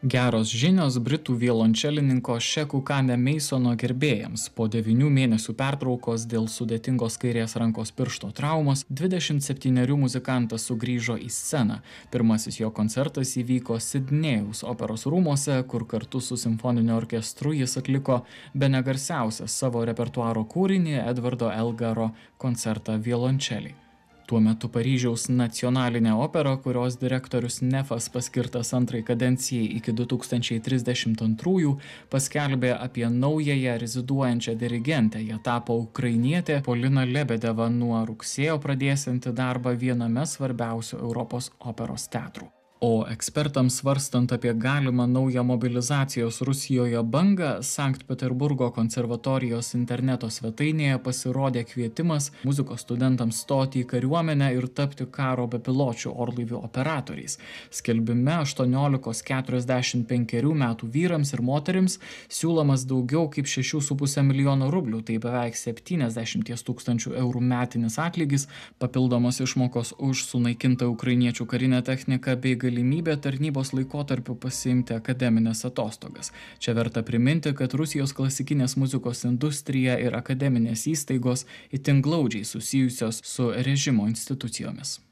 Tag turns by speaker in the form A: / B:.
A: Geros žinios britų violončelininko Sheku Kane Masono gerbėjams. Po 9 mėnesių pertraukos dėl sudėtingos kairės rankos piršto traumos 27 muzikantas sugrįžo į sceną. Pirmasis jo koncertas įvyko Sidnėjaus operos rūmuose, kur kartu su simfoniniu orkestru jis atliko bene garsiausią savo repertuaro kūrinį Edvardo Elgaro koncertą violončeliai. Tuo metu Paryžiaus nacionalinė opera, kurios direktorius Nefas paskirtas antrai kadencijai iki 2032, paskelbė apie naująją reziduojančią dirigentę. Ją tapo ukrainietė Polina Lebedeva, nuo rugsėjo pradėsianti darbą viename svarbiausių Europos operos teatrų. O ekspertams svarstant apie galimą naują mobilizacijos Rusijoje bangą, Sankt Peterburgo konservatorijos interneto svetainėje pasirodė kvietimas muzikos studentams stoti į kariuomenę ir tapti karo bepiločių orlaivių operatoriais. Skelbime 18–45 metų vyrams ir moterims siūlomas daugiau kaip 6,5 milijono rublių, tai beveik 70 000 eurų metinis atlygis, papildomos išmokos už sunaikintą ukrainiečių karinę techniką bei galimybė tarnybos laikotarpiu pasiimti akademinės atostogas. Čia verta priminti, kad Rusijos klasikinės muzikos industrija ir akademinės įstaigos itin glaudžiai susijusios su režimo institucijomis.